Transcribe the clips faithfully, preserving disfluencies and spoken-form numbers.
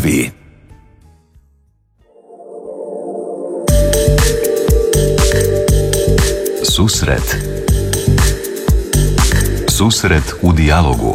krvi. Susret. Susret u dijalogu.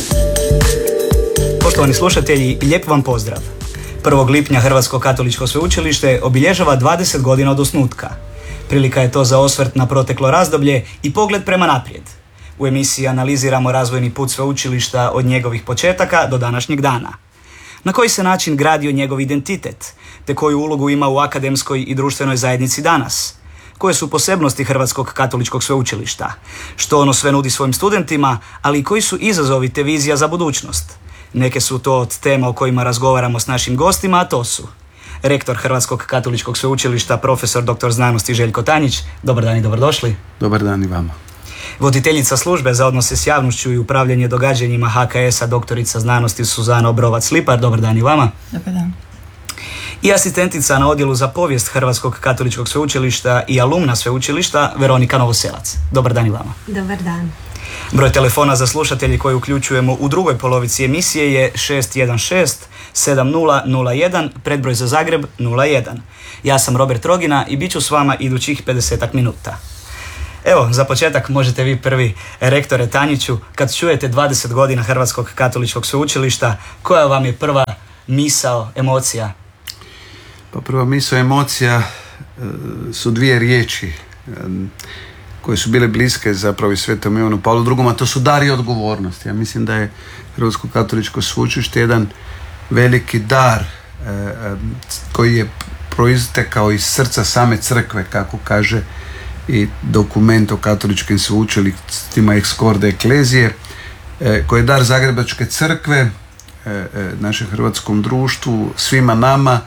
Poštovani slušatelji, lijep vam pozdrav. prvog lipnja Hrvatsko katoličko sveučilište obilježava dvadeset godina od osnutka. Prilika je to za osvrt na proteklo razdoblje i pogled prema naprijed. U emisiji analiziramo razvojni put sveučilišta od njegovih početaka do današnjeg dana. Na koji se način gradio njegov identitet, te koju ulogu ima u akademskoj i društvenoj zajednici danas? Koje su posebnosti Hrvatskog katoličkog sveučilišta? Što ono sve nudi svojim studentima, ali i koji su izazovi te vizija za budućnost? Neke su to od tema o kojima razgovaramo s našim gostima, a to su rektor Hrvatskog katoličkog sveučilišta, profesor doktor znanosti Željko Tanjić. Dobar dan i dobrodošli. Dobar dan i vama. Voditeljica službe za odnose s javnošću i upravljanje događanjima H K S-a, doktorica znanosti Suzana Obrovac-Lipar. Dobar dan i vama. Dobar dan. I asistentica na odjelu za povijest Hrvatskog katoličkog sveučilišta i alumna sveučilišta Veronika Novoselac. Dobar dan i vama. Dobar dan. Broj telefona za slušatelji koji uključujemo u drugoj polovici emisije je šest jedan šest sedam nula nula jedan, predbroj za Zagreb nula jedan. Ja sam Robert Rogina i bit ću s vama idućih pedesetak minuta. Evo, za početak možete vi prvi, rektore Tanjiću, kad čujete dvadeset godina Hrvatskog katoličkog sveučilišta, koja vam je prva misao, emocija? Pa prva misao, emocija su dvije riječi koje su bile bliske zapravo i Svetom Ivanu Pavlu drugom, a to su dar i odgovornost. Ja mislim da je Hrvatsko katoličko sveučilište jedan veliki dar koji je proistekao iz srca same crkve, kako kaže i dokument o katoličkim sveučilištima Ex Corde Ecclesiae, koji je dar Zagrebačke crkve, našem hrvatskom društvu, svima nama,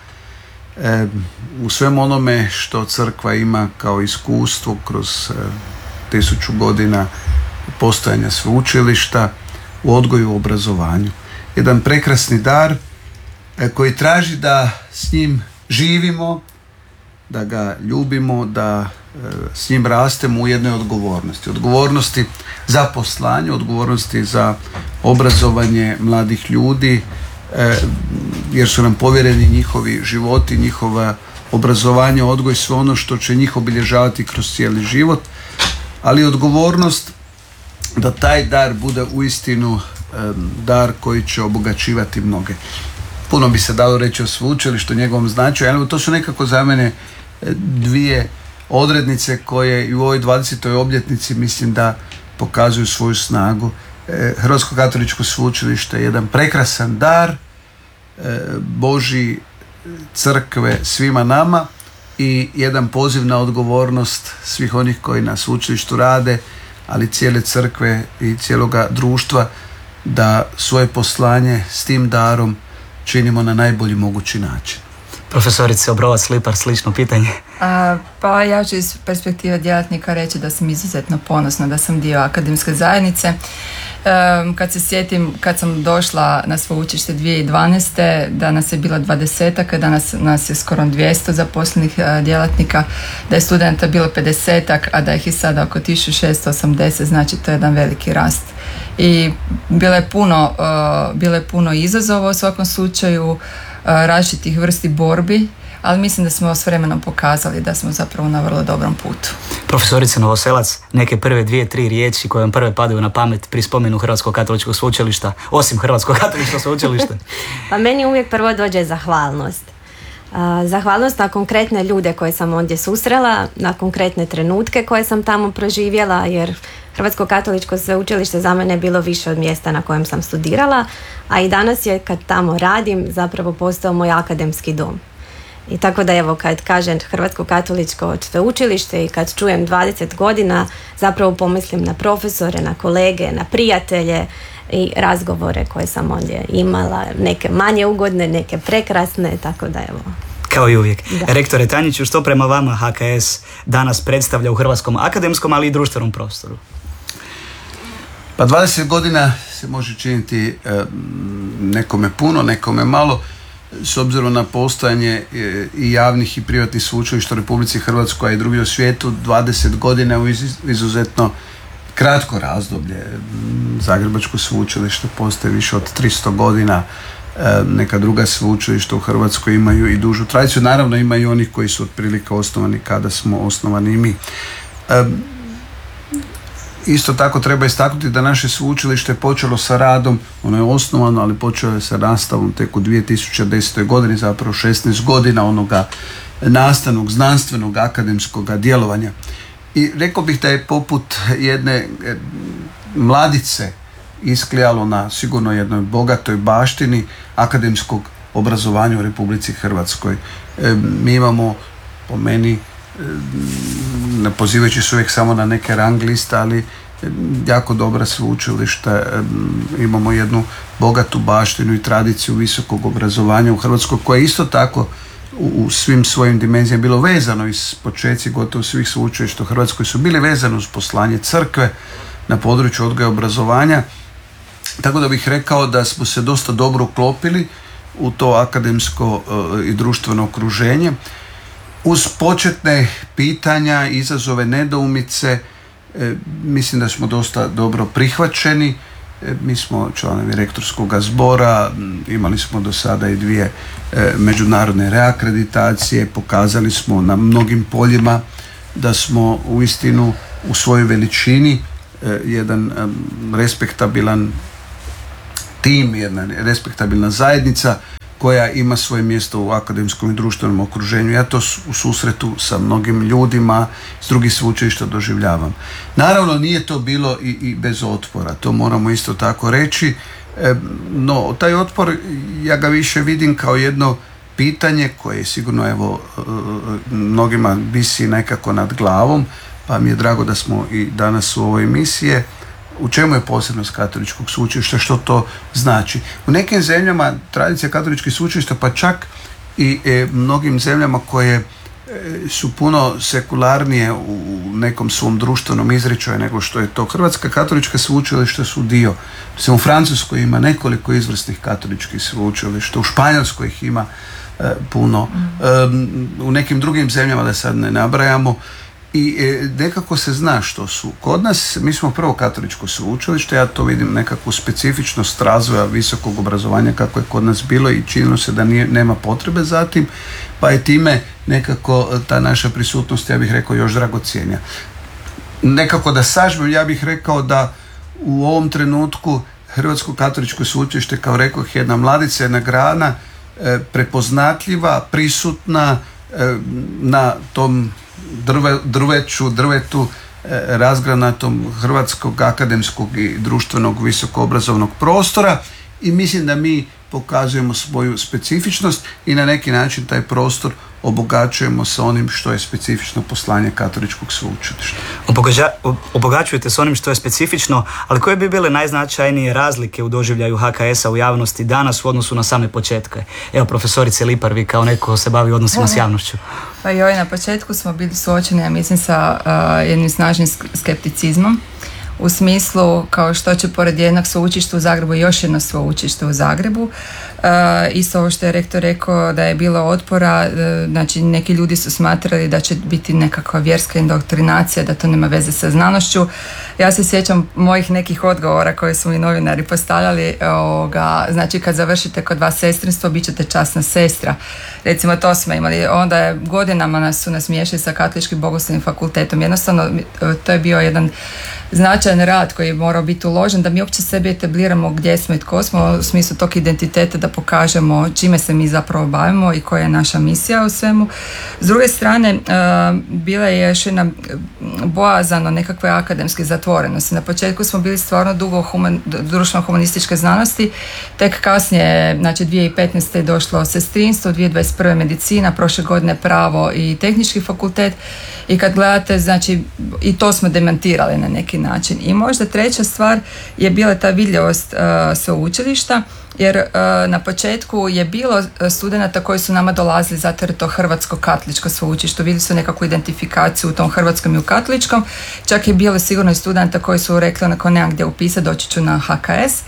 u svem onome što crkva ima kao iskustvo kroz tisuću godina postojanja sveučilišta u odgoju i obrazovanju. Jedan prekrasni dar koji traži da s njim živimo, da ga ljubimo, da s njim rastemo u jednoj odgovornosti. Odgovornosti za poslanje, odgovornosti za obrazovanje mladih ljudi, jer su nam povjereni njihovi životi, njihova obrazovanje, odgoj, sve ono što će njih obilježavati kroz cijeli život, ali odgovornost da taj dar bude uistinu dar koji će obogaćivati mnoge. Puno bi se dalo reći o sveučilištu, njegovom značaju, ali to su nekako za mene dvije odrednice koje i u ovoj dvadesetoj obljetnici mislim da pokazuju svoju snagu. Hrvatsko katoličko sveučilište je jedan prekrasan dar Božji, crkve, svima nama i jedan poziv na odgovornost svih onih koji na sveučilištu rade, ali cijele crkve i cijeloga društva, da svoje poslanje s tim darom činimo na najbolji mogući način. Profesorice Obrovac-Lipar, slično pitanje. A, pa ja ću iz perspektive djelatnika reći da sam izuzetno ponosna da sam dio akademske zajednice. Um, kad se sjetim, kad sam došla na sveučilište dvije tisuće dvanaeste, da nas je bilo dvadesetak, a danas nas je skoro dvjesto zaposlenih uh, djelatnika, da je studenta bilo pedesetak, a da ih je sada oko tisuću šesto osamdeset, znači to je jedan veliki rast. I bilo je puno, uh, bilo je puno izazova u svakom slučaju, uh, različitih vrsti borbi, ali mislim da smo s vremenom pokazali da smo zapravo na vrlo dobrom putu. Profesorice Novoselac, neke prve dvije, tri riječi koje vam prve padaju na pamet pri spomenu Hrvatskog katoličkog sveučilišta, osim Hrvatskog katoličkog sveučilišta? Pa meni uvijek prvo dođe zahvalnost. Zahvalnost na konkretne ljude koje sam ondje susrela, na konkretne trenutke koje sam tamo proživjela, jer Hrvatsko katoličko sveučilište za mene je bilo više od mjesta na kojem sam studirala, a i danas je, kad tamo radim, zapravo postao moj akademski dom. I tako da evo, kad kažem Hrvatsko katoličko sveučilište i kad čujem dvadeset godina, zapravo pomislim na profesore, na kolege, na prijatelje i razgovore koje sam ondje imala, neke manje ugodne, neke prekrasne, tako da evo. Kao i uvijek. Da. Rektore Tanjiću, što prema vama H K S danas predstavlja u hrvatskom akademskom, ali i društvenom prostoru? Pa dvadeset godina se može činiti eh, nekome puno, nekome malo, s obzirom na postojanje i javnih i privatnih sveučilišta u Republici Hrvatskoj, a i drugdje u svijetu. Dvadeset godina u izuzetno kratko razdoblje. Zagrebačko sveučilište postoji više od tristo godina, neka druga sveučilišta u Hrvatskoj imaju i dužu tradiciju. Naravno ima i onih koji su otprilike osnovani kada smo osnovani i mi. Isto tako treba istaknuti da naše sveučilište je počelo sa radom, ono je osnovano, ali počelo je sa nastavom tek u dvije tisuće desete. godini, zapravo šesnaest godina onoga nastavnog, znanstvenog, akademskog djelovanja. I rekao bih da je poput jedne mladice isklijalo na sigurno jednoj bogatoj baštini akademskog obrazovanja u Republici Hrvatskoj. E, mi imamo, po meni, ne pozivajući se uvijek samo na neke rang liste, ali jako dobra sveučilišta, imamo jednu bogatu baštinu i tradiciju visokog obrazovanja u Hrvatskoj, koje isto tako u svim svojim dimenzijama bilo vezano iz počeci gotovo svih sveučilišta u Hrvatskoj su bili vezani uz poslanje crkve na području odgoja i obrazovanja, tako da bih rekao da smo se dosta dobro uklopili u to akademsko i društveno okruženje. Uz početne pitanja, izazove, nedoumice, e, mislim da smo dosta dobro prihvaćeni. E, mi smo članovi rektorskog zbora, imali smo do sada i dvije e, međunarodne reakreditacije, pokazali smo na mnogim poljima da smo uistinu u svojoj veličini e, jedan e, respektabilan tim, jedna respektabilna zajednica koja ima svoje mjesto u akademskom i društvenom okruženju. Ja to u susretu sa mnogim ljudima s drugih sveučilišta doživljavam. Naravno nije to bilo i, i bez otpora, to moramo isto tako reći, e, no taj otpor ja ga više vidim kao jedno pitanje koje sigurno evo mnogima visi nekako nad glavom, pa mi je drago da smo i danas u ovoj emisiji. U čemu je posebnost katoličkog sveučilišta, što to znači? U nekim zemljama tradicija katoličkih sveučilišta, pa čak i e, mnogim zemljama koje e, su puno sekularnije u nekom svom društvenom izričaju nego što je to Hrvatska, katolička sveučilišta su dio. Mislim, u Francuskoj ima nekoliko izvrsnih katoličkih sveučilišta, u Španjolskoj ih ima e, puno, e, u nekim drugim zemljama da sad ne nabrajamo. I e, nekako se zna što su. Kod nas, mi smo prvo katoličko sveučilište, ja to vidim nekakvu specifičnost razvoja visokog obrazovanja kako je kod nas bilo i činilo se da nije, nema potrebe za tim, pa je time nekako ta naša prisutnost, ja bih rekao, još dragocjenija. Nekako da sažmem, ja bih rekao da u ovom trenutku Hrvatsko katoličko sveučilište, kao rekoh, jedna mladica, jedna grana, e, prepoznatljiva, prisutna e, na tom Drve, drveću, drvetu e, razgranatom hrvatskog akademskog i društvenog visokoobrazovnog prostora i mislim da mi pokazujemo svoju specifičnost i na neki način taj prostor obogaćujemo sa onim što je specifično poslanje katoličkog sveučilišta. Obogađa, obogaćujete s onim što je specifično, ali koje bi bile najznačajnije razlike u doživljaju H K S-a u javnosti danas u odnosu na same početke? Evo, profesorice Lipar, vi kao neko ko se bavi odnosima s javnošću. Pa i ovaj na početku smo bili suočeni, ja mislim, sa uh, jednim snažnim skepticizmom. U smislu kao što će pored jednog sveučilišta u Zagrebu još jedno sveučilište u Zagrebu. E, isto ovo što je rektor rekao da je bilo otpora, e, znači neki ljudi su smatrali da će biti nekakva vjerska indoktrinacija, da to nema veze sa znanošću. Ja se sjećam mojih nekih odgovora koje su mi novinari postavljali, ovoga, znači kad završite kod vas sestrinstvo bit ćete časna sestra. Recimo to smo imali, onda je godinama nas su nas miješali sa Katoličkim bogoslovnim fakultetom. Jednostavno to je bio jedan značajan rad koji je morao biti uložen da mi uopće sebi etabliramo gdje smo i tko smo u smislu tog identiteta, da pokažemo čime se mi zapravo bavimo i koja je naša misija u svemu. S druge strane, uh, bila je još jedna bojazan o nekakve akademske zatvorenosti. Na početku smo bili stvarno dugo human, društveno-humanističke znanosti, tek kasnije, znači dvije tisuće petnaeste je došlo sestrinstvo, dvije tisuće dvadeset prve medicina, prošle godine pravo i tehnički fakultet i kad gledate, znači i to smo demantirali na neki način. I možda treća stvar je bila ta vidljivost uh, sveučilišta, jer uh, na početku je bilo studenata koji su nama dolazili zato jer je to Hrvatsko katoličko sveučilište, vidjeli su nekakvu identifikaciju u tom hrvatskom i u katoličkom, čak je bilo sigurno i studenta koji su rekli onako nemam gdje upisati, doći ću na H K S.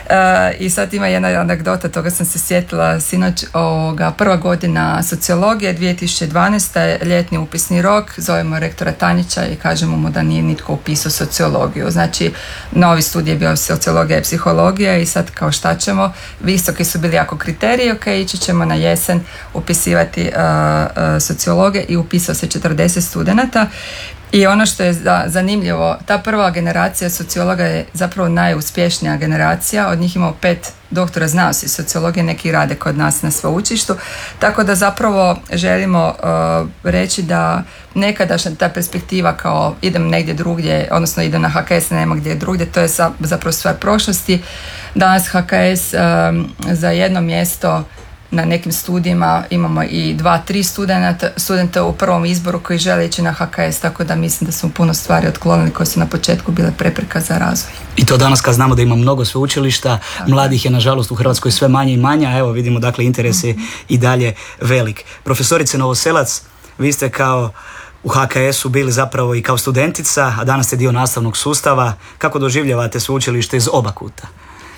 I sad ima jedna anegdota, toga sam se sjetila sinoć, ovoga, prva godina sociologije, dvije tisuće dvanaeste. ljetni upisni rok, zovemo rektora Tanjića i kažemo mu da nije nitko upisao sociologiju. Znači, novi studij je bio sociologija i psihologija i sad kao šta ćemo, visoki su bili jako kriteriji, ok, ići ćemo na jesen upisivati uh, uh, sociologije i upisao se četrdeset studenata. I ono što je zanimljivo, ta prva generacija sociologa je zapravo najuspješnija generacija, od njih imamo pet doktora znanosti sociologije, neki rade kod nas na sveučilištu, tako da zapravo želimo uh, reći da nekadašnja ta perspektiva kao idem negdje drugdje, odnosno idem na H K S, nema gdje drugdje, to je zapravo stvar prošlosti. Danas H K S um, za jedno mjesto na nekim studijima imamo i dva, tri studenta, studenta u prvom izboru koji žele ići na H K S, tako da mislim da smo puno stvari otklonili koje su na početku bile prepreka za razvoj. I to danas kad znamo da ima mnogo sveučilišta, mladih je nažalost u Hrvatskoj sve manje i manje, a evo vidimo dakle interes je mm-hmm. i dalje velik. Profesorice Novoselac, vi ste kao u H K S-u bili zapravo i kao studentica, a danas ste dio nastavnog sustava. Kako doživljavate sveučilište iz oba kuta?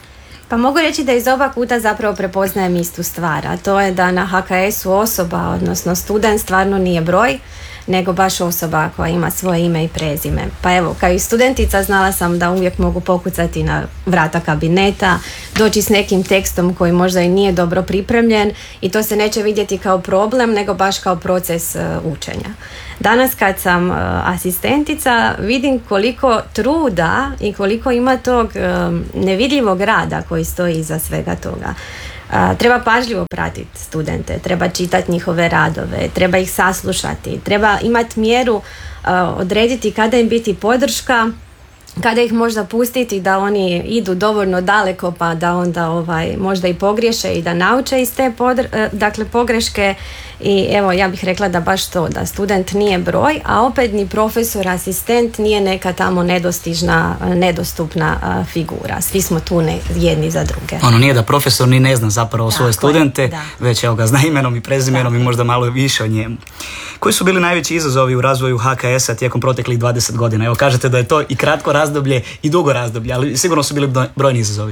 Pa mogu reći da iz oba kuta zapravo prepoznajem istu stvar, a to je da na H K S-u osoba, odnosno student, stvarno nije broj, nego baš osoba koja ima svoje ime i prezime. Pa evo, kao i studentica znala sam da uvijek mogu pokucati na vrata kabineta, doći s nekim tekstom koji možda i nije dobro pripremljen i to se neće vidjeti kao problem, nego baš kao proces uh, učenja. Danas kad sam uh, asistentica vidim koliko truda i koliko ima tog um, nevidljivog rada koji stoji iza svega toga. Uh, treba pažljivo pratiti studente, treba čitati njihove radove, treba ih saslušati, treba imati mjeru, uh, odrediti kada im biti podrška, kada ih možda pustiti da oni idu dovoljno daleko pa da onda ovaj, možda i pogriješe i da nauče iz te podr- dakle, pogreške. I evo, ja bih rekla da baš to, da student nije broj, a opet ni profesor, asistent nije neka tamo nedostižna, nedostupna a, figura. Svi smo tu ne, jedni za druge. Ono nije da profesor ni ne zna zapravo svoje Tako studente, je, da. već evo ga zna imenom i prezimenom i možda malo više o njemu. Koji su bili najveći izazovi u razvoju H K S-a tijekom proteklih dvadeset godina? Evo, kažete da je to i kratko razdoblje i dugo razdoblje, ali sigurno su bili brojni izazovi.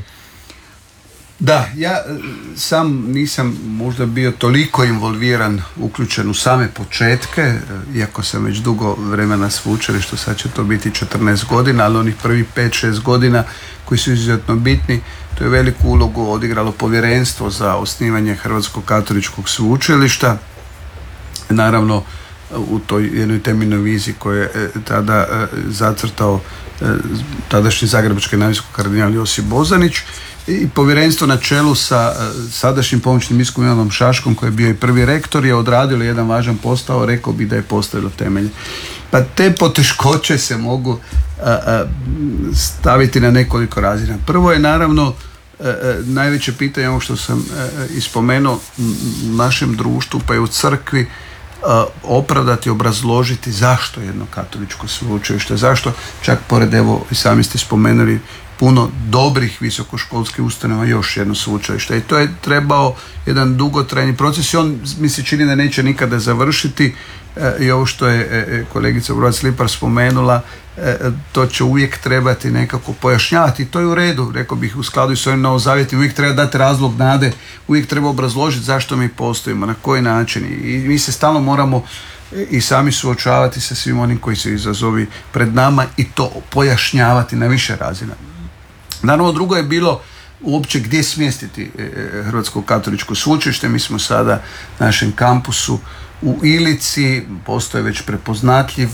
Da, ja sam nisam možda bio toliko involviran, uključen u same početke, iako sam već dugo vremena sveučilištu, sad će to biti četrnaest godina, ali onih prvih pet šest godina koji su izuzetno bitni, to je veliku ulogu odigralo povjerenstvo za osnivanje Hrvatskog katoličkog sveučilišta. Naravno, u toj jednoj temeljnoj viziji koju je tada zacrtao tadašnji zagrebački najvisoki kardinal Josip Bozanić, i povjerenstvo na čelu sa sadašnjim pomoćnim biskupom Ivanom Šaškom, koji je bio i prvi rektor, je odradilo jedan važan posao, rekao bi da je postavilo temelje. Pa te poteškoće se mogu a, a, staviti na nekoliko razina. Prvo je naravno a, a, najveće pitanje, ovo što sam a, ispomenuo, u našem društvu pa i u crkvi, a, opravdati, obrazložiti zašto jedno katoličko sveučilište, zašto čak pored, evo i sami ste spomenuli, puno dobrih visokoškolskih ustanova još jedno sveučilište. I to je trebao jedan dugotrajni proces i on mi se čini da neće nikada završiti. E, I ovo što je e, kolegica Brovac-Lipar spomenula, e, to će uvijek trebati nekako pojašnjavati. I to je u redu, rekao bih, u skladu i s ovim novozavjetima. Uvijek treba dati razlog nade, uvijek treba obrazložiti zašto mi postojimo, na koji način. I mi se stalno moramo i sami suočavati sa svim onim koji se izazovi pred nama i to pojašnjavati na više razina. Naravno, drugo je bilo uopće gdje smjestiti Hrvatsko katoličko sveučilište. Mi smo sada na našem kampusu u Ilici, postoje već prepoznatljiv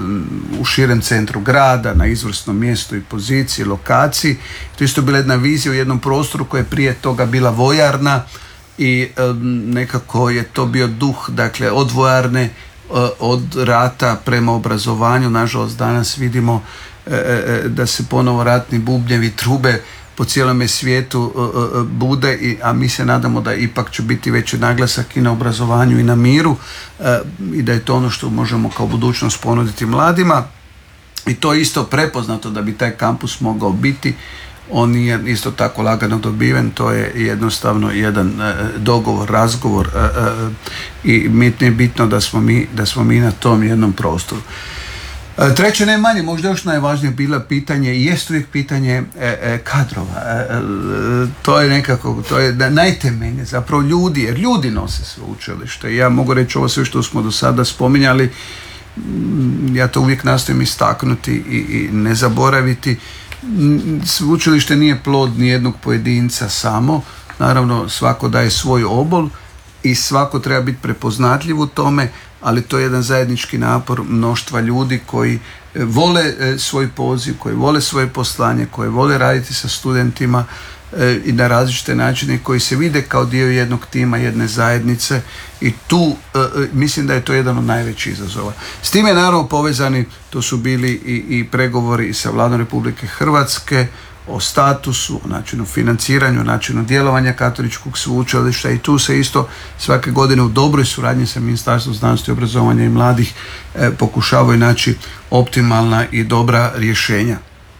u širem centru grada, na izvrsnom mjestu i poziciji, lokaciji. To je isto bila jedna vizija u jednom prostoru koja je prije toga bila vojarna i nekako je to bio duh, dakle, od vojarne, od rata prema obrazovanju. Nažalost, danas vidimo da se ponovo ratni bubnjevi, trube po cijelome svijetu bude, a mi se nadamo da ipak će biti veći naglasak i na obrazovanju i na miru i da je to ono što možemo kao budućnost ponuditi mladima. I to je isto prepoznato da bi taj kampus mogao biti. On nije isto tako lagano dobiven, to je jednostavno jedan dogovor, razgovor i mi je bitno da smo mi, da smo mi na tom jednom prostoru. Treće, ne manje, možda još najvažnije bilo pitanje, i jest uvijek pitanje e, e, kadrova. E, e, to je nekako, to je najtemeljnije, zapravo ljudi, jer ljudi nose sveučilište. Ja mogu reći ovo sve što smo do sada spominjali, ja to uvijek nastojim istaknuti i, i ne zaboraviti. Sveučilište nije plod nijednog pojedinca samo, naravno svako daje svoj obol i svako treba biti prepoznatljiv u tome, ali to je jedan zajednički napor mnoštva ljudi koji vole svoj poziv, koji vole svoje poslanje, koji vole raditi sa studentima i na različite načine, koji se vide kao dio jednog tima, jedne zajednice, i tu mislim da je to jedan od najvećih izazova. S time je naravno povezani, to su bili i, i pregovori sa Vladom Republike Hrvatske o statusu, o načinu financiranju, o načinu djelovanja Katoličkog sveučilišta, i tu se isto svake godine u dobroj suradnji sa Ministarstvom znanosti, obrazovanja i mladih e, pokušavaju naći optimalna i dobra rješenja.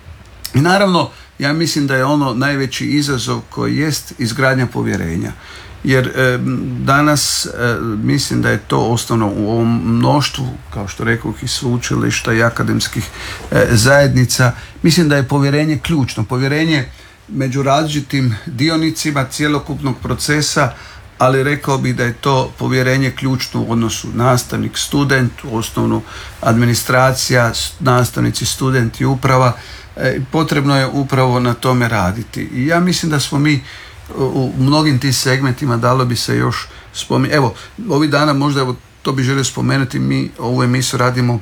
I naravno, ja mislim da je ono najveći izazov koji jest izgradnja povjerenja. Jer e, danas e, mislim da je to osnovno u ovom mnoštvu, kao što rekao, i sveučilišta i akademskih e, zajednica. Mislim da je povjerenje ključno. Povjerenje među različitim dionicima cjelokupnog procesa, ali rekao bih da je to povjerenje ključno u odnosu nastavnik, student, u osnovnu administracija, nastavnici, studenti, uprava. E, potrebno je upravo na tome raditi. I ja mislim da smo mi u mnogim tim segmentima, dalo bi se još spomenuti. Evo, ovih dana možda, evo, to bi želio spomenuti, mi ovu emisiju radimo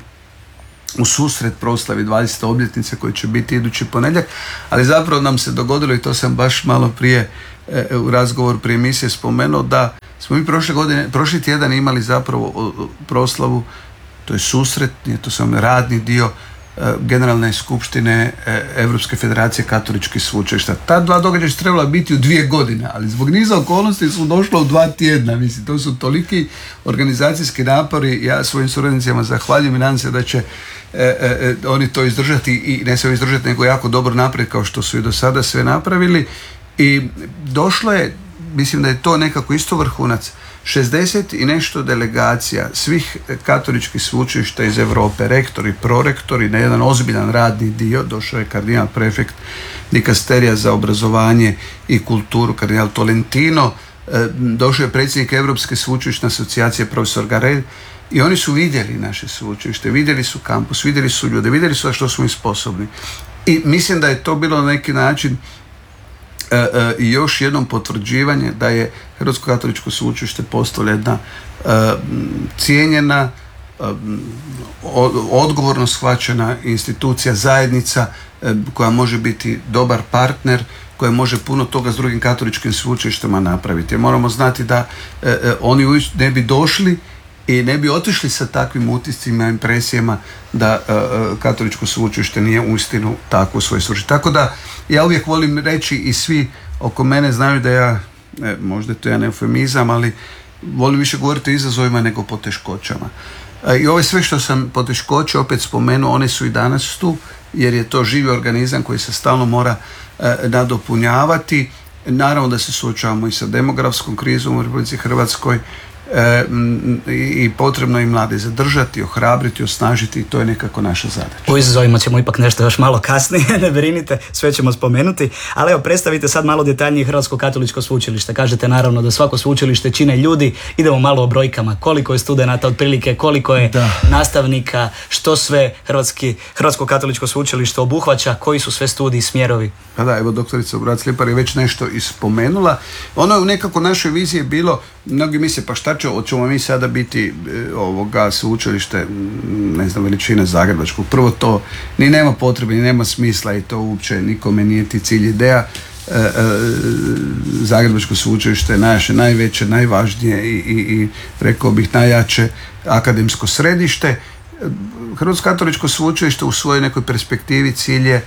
u susret proslavi dvadesete obljetnice koji će biti idući ponedjeljak, ali zapravo nam se dogodilo, i to sam baš malo prije e, u razgovoru prije emisije spomenuo, da smo mi prošle godine, prošli tjedan imali zapravo proslavu, to je susret, nije to samo radni dio Generalne skupštine Europske federacije katoličkih sveučilišta. Ta dva događaja su trebala biti u dvije godine, ali zbog niza okolnosti su došla u dva tjedna. Mislim, to su toliki organizacijski napori. Ja svojim suradnicima zahvaljujem i nadam se da će e, e, oni to izdržati, i ne samo izdržati, nego jako dobro naprijed, kao što su i do sada sve napravili. I došlo je, mislim da je to nekako isto vrhunac, šezdeset i nešto delegacija svih katoličkih sveučilišta iz Europe, rektori, prorektori, na jedan ozbiljan radni dio. Došao je kardinal prefekt dikasterija za obrazovanje i kulturu, kardinal Tolentino, došao je predsjednik Europske sveučilišne asocijacije profesor Garel, i oni su vidjeli naše sveučilište, vidjeli su kampus, vidjeli su ljude, vidjeli su što smo i sposobni. I mislim da je to bilo na neki način i još jednom potvrđivanje da je Hrvatsko katoličko sveučilište postalo jedna uh, cijenjena, uh, odgovorno shvaćena institucija, zajednica uh, koja može biti dobar partner, koja može puno toga s drugim katoličkim sveučilištima napraviti. Jer moramo znati da uh, oni ne bi došli i ne bi otišli sa takvim utiscima, impresijama da uh, katoličko sveučilište nije uistinu tako u svojoj svrši. Tako da ja uvijek volim reći, i svi oko mene znaju da ja, e, možda to je jedan eufemizam, ali volim više govoriti o izazovima nego poteškoćama. E, I ovo sve što sam poteškoće opet spomenuo, one su i danas tu, jer je to živi organizam koji se stalno mora e, nadopunjavati. Naravno da se suočavamo i sa demografskom krizom u Republici Hrvatskoj, E, i potrebno i mlade zadržati, ohrabriti, osnažiti, i to je nekako naša zadaća. U izazovima ćemo ipak nešto još malo kasnije, ne brinite, sve ćemo spomenuti, ali evo, predstavite sad malo detaljnije Hrvatsko katoličko sveučilište. Kažete naravno da svako sveučilište čine ljudi, idemo malo o brojkama, koliko je studenata otprilike, koliko je da. nastavnika, što sve Hrvatski, Hrvatsko katoličko sveučilište obuhvaća, koji su sve studiji, smjerovi. Pa da, evo, doktorica Obrac-Lipar je već nešto ispomenula. Ono je u nekako našoj viziji bilo, mnogi misle, pa šta će, hoćemo mi sada biti e, ovoga sveučilište, ne znam, veličine zagrebačkog. Prvo, to ni nema potrebe, ni nema smisla, i to uopće nikome nije ti cilj, ideja. E, e, Zagrebačko sveučilište je naše najveće, najvažnije i, i, i rekao bih najjače akademsko središte. Hrvatsko katoličko sveučilište u svojoj nekoj perspektivi cilj je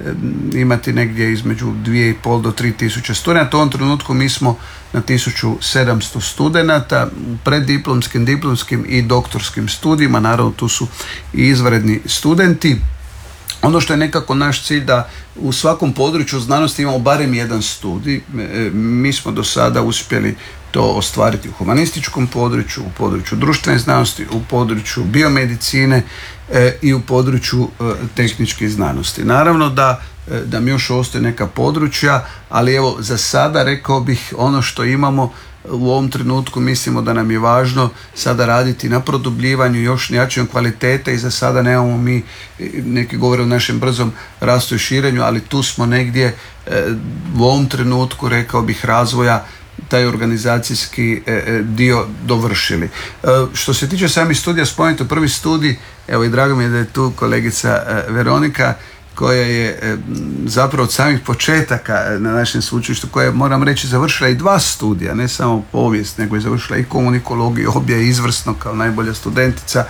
imati negdje između dvije i pol do tri tisuće studenata. U ovom trenutku mi smo na tisuću sedamsto studenata u preddiplomskim, diplomskim i doktorskim studijima. Naravno, tu su i izvanredni studenti. Ono što je nekako naš cilj, da u svakom području znanosti imamo barem jedan studij. Mi smo do sada uspjeli to ostvariti u humanističkom području, u području društvene znanosti, u području biomedicine e, i u području e, tehničkih znanosti. Naravno da da mi još ostaje neka područja, ali evo za sada rekao bih ono što imamo u ovom trenutku mislimo da nam je važno sada raditi na produbljivanju, još jačanju kvalitete i za sada nemamo mi, neki govore o našem brzom rastu i širenju, ali tu smo negdje u ovom trenutku rekao bih razvoja taj organizacijski dio dovršili. Što se tiče samih studija, spomenuto prvi studij, evo i drago mi je da je tu kolegica Veronika koja je zapravo od samih početaka na našem sveučilištu, koja je, moram reći, završila i dva studija, ne samo povijest, nego je završila i komunikologiju, obje izvrsno kao najbolja studentica,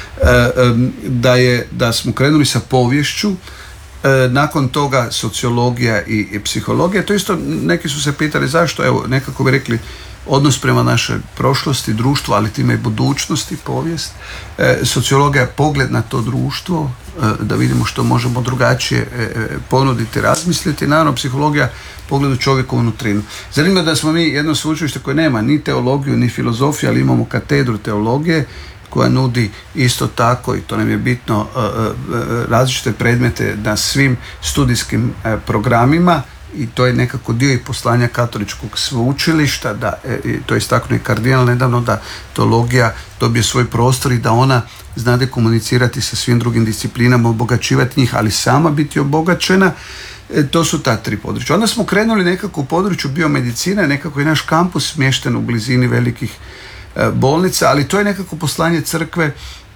da, je, da smo krenuli sa poviješću, nakon toga sociologija i, i psihologija. To isto neki su se pitali zašto, evo nekako bi rekli odnos prema našoj prošlosti, društvu, ali time i budućnosti, povijest. E, sociologija je pogled na to društvo, e, da vidimo što možemo drugačije e, ponuditi, razmisliti. Naravno, psihologija pogled u čovjekovu nutrinu. Zanima da smo mi jedno sveučilište koje nema ni teologiju, ni filozofiju, ali imamo katedru teologije koja nudi isto tako, i to nam je bitno, e, e, različite predmete na svim studijskim e, programima. I to je nekako dio i poslanja katoličkog sveučilišta, da, e, to je istaknuo i kardinal nedavno, da teologija dobije svoj prostor i da ona znade komunicirati sa svim drugim disciplinama, obogaćivati njih, ali sama biti obogaćena. E, to su ta tri područja. Onda smo krenuli nekako u području biomedicine, nekako je naš kampus smješten u blizini velikih e, bolnica, ali to je nekako poslanje crkve,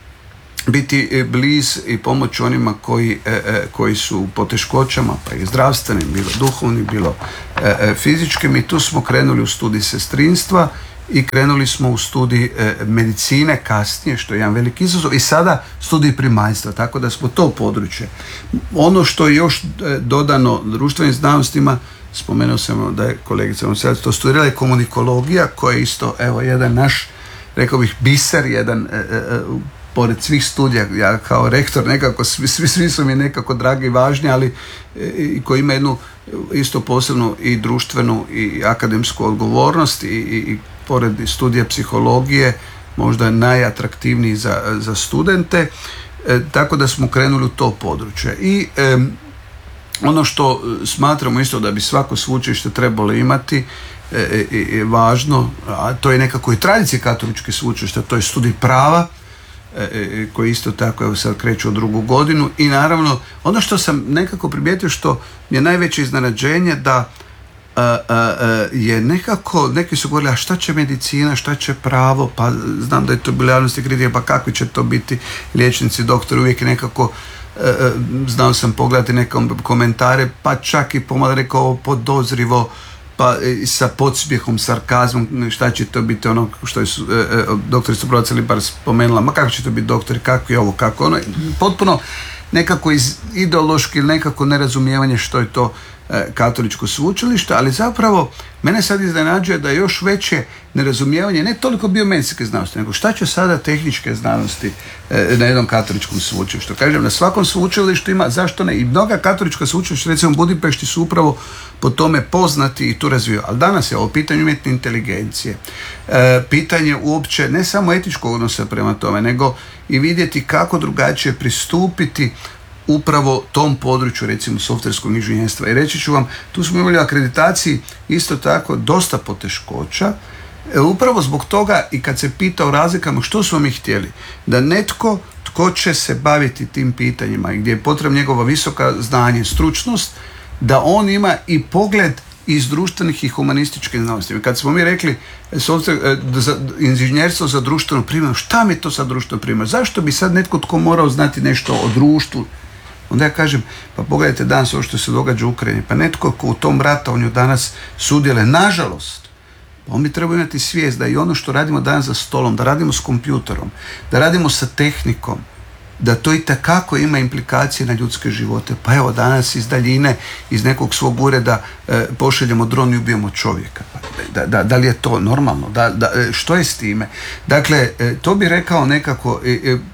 biti bliz i pomoći onima koji, e, koji su u poteškoćama, pa i zdravstvenim, bilo duhovnim, bilo e, fizičkim. I tu smo krenuli u studij sestrinstva i krenuli smo u studij e, medicine kasnije, što je jedan veliki izazov, i sada studij primaljstva, tako da smo to područje. Ono što je još dodano društvenim znanostima, spomenuo sam da je kolegica to studirala, je komunikologija, koja je isto, evo, jedan naš, rekao bih, biser, jedan e, e, pored svih studija, ja kao rektor nekako, svi, svi, svi su mi nekako dragi i važni, ali i koji ima jednu isto posebnu i društvenu i akademsku odgovornost i, i, i pored studija psihologije možda je najatraktivniji za, za studente, e, tako da smo krenuli u to područje. I e, ono što smatramo isto da bi svako sveučilište trebalo imati e, e, je važno, a to je nekako i tradicija katoličke sveučilišta, to je studij prava, koji isto tako evo sad kreću u drugu godinu. I naravno ono što sam nekako primijetio, što je najveće iznenađenje, da a, a, a, je nekako, neki su govorili, a šta će medicina, šta će pravo, pa znam da je to bilo javnosti kritika, pa kakvi će to biti liječnici, doktori, uvijek nekako a, a, znao sam pogledati neke komentare, pa čak i pomalo rekao podozrivo, pa sa podsmijehom, sarkazmom, šta će to biti ono što je e, e, doktorica Broca Libar spomenula, ma kako će to biti doktori, kako je ovo, kako ono, potpuno nekako iz ideološki ili nekako nerazumijevanje što je to e, katoličko sveučilište, ali zapravo mene sad iznenađuje da je još veće nerazumijevanje ne toliko biomedicinske znanosti, nego šta će sada tehničke znanosti e, na jednom katoličkom sveučilištu. Kažem, na svakom sveučilištu ima, zašto ne, i mnoga katolička sveučilišta, recimo u Budimpešti, su upravo po tome poznati i tu razviju. Ali danas je ovo pitanje umjetne inteligencije, e, pitanje uopće ne samo etičkog odnosa prema tome, nego i vidjeti kako drugačije pristupiti upravo tom području, recimo softverskog inženjerstva. I reći ću vam, tu smo imali u akreditaciji isto tako dosta poteškoća, e, upravo zbog toga, i kad se pita o razlikama, što smo mi htjeli? Da netko tko će se baviti tim pitanjima i gdje je potrebna njegova visoka znanje, stručnost, da on ima i pogled iz društvenih i humanističkih znanosti. Kad smo mi rekli software, za, inženjerstvo za društvenu primjenu, šta mi to sa društvenu primjenu? Zašto bi sad netko tko morao znati nešto o društvu? Onda ja kažem, pa pogledajte danas ovo što se događa u Ukrajini, pa netko ko u tom ratovanju danas sudjeluje, nažalost, on bi trebao imati svijest da i ono što radimo danas za stolom, da radimo s kompjuterom, da radimo sa tehnikom, da to itekako ima implikacije na ljudske živote. Pa evo, danas iz daljine, iz nekog svog ureda e, pošaljemo dron i ubijemo čovjeka. Da, da, da li je to normalno? Da, da, što je s time? Dakle, e, to bi rekao nekako, e, e,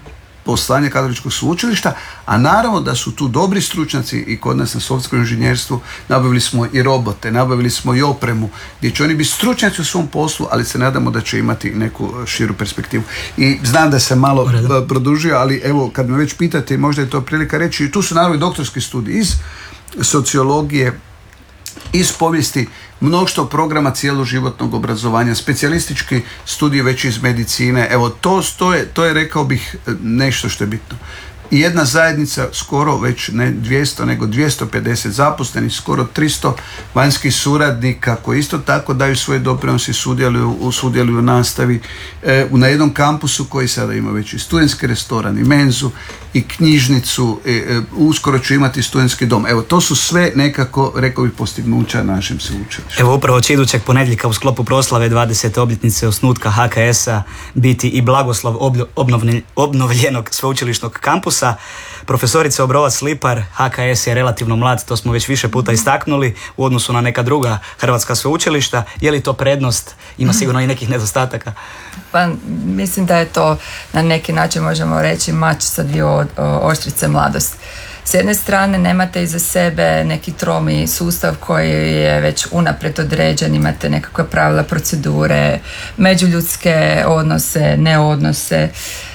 poslanje katoličkog sveučilišta, a naravno da su tu dobri stručnjaci i kod nas na softverskom inženjerstvu. Nabavili smo i robote, nabavili smo i opremu, gdje će oni biti stručnjaci u svom poslu, ali se nadamo da će imati neku širu perspektivu. I znam da se malo produžio, ali evo, kad me već pitate, možda je to prilika reći, i tu su naravno i doktorski studiji iz sociologije, iz povijesti, mnoštvo programa cjeloživotnog obrazovanja, specijalistički studij već iz medicine. Evo, to, to, je, to je, rekao bih, nešto što je bitno. I jedna zajednica, skoro već ne dvjesto, nego dvjesto pedeset zaposlenih, skoro tristo vanjskih suradnika koji isto tako daju svoje doprinose i sudjeluju, sudjeluju u nastavi e, na jednom kampusu koji sada ima već i studentski restoran, i menzu, i knjižnicu, e, e, uskoro će imati studentski dom. Evo, to su sve nekako, rekao bih, postignuća našem sveučilištu. Evo, upravo će idućeg ponedjeljka u sklopu proslave dvadesete obljetnice osnutka H K S-a biti i blagoslov obnovljen, obnovljenog sveučilišnog kampusa. Profesorica Obrovac-Lipar, H K S je relativno mlad, to smo već više puta istaknuli u odnosu na neka druga hrvatska sveučilišta. Je li to prednost? Ima sigurno i nekih nedostataka. Pa mislim da je to na neki način, možemo reći, mač sa dvije oštrice mladosti. S jedne strane nemate iza sebe neki tromi sustav koji je već unaprijed određen, imate nekakve pravila, procedure, međuljudske odnose, neodnose.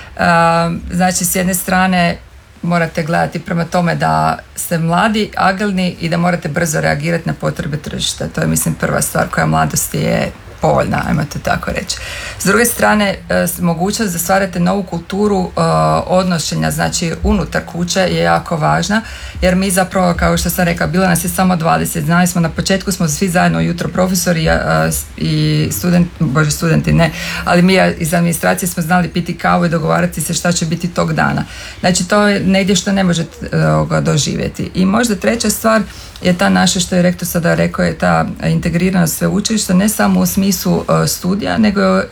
Znači, s jedne strane morate gledati prema tome da ste mladi, agilni i da morate brzo reagirati na potrebe tržišta. To je, mislim, prva stvar koja mladosti je povoljna, ajmo to tako reći. S druge strane, mogućnost da stvarate novu kulturu odnošenja, znači unutar kuće, je jako važna, jer mi zapravo, kao što sam rekla, bilo nas je samo dvadeset, znali smo, na početku smo svi zajedno jutro profesori i studenti, bože studenti ne, ali mi iz administracije smo znali piti kavu i dogovarati se šta će biti tog dana. Znači, to je negdje što ne možete doživjeti. I možda treća stvar je ta naša, što je rektor sada rekao, je ta integriranost sveučilišta, ne samo u smislu uh, studija, nego uh,